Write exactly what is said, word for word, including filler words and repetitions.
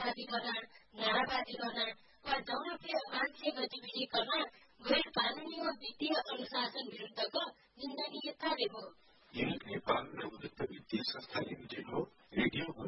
आतंकवादी गर्न नाराबाजी गर्न वा जनप्रिय मान्छे गतिविधि गर्न गैर कानूनी वा वित्तीय अनुशासन विरुद्धको निन्दनीयताले हो। युनिक नेपाल लघु वित्त वित्तीय संस्था लिमिटेड हो। रेडियो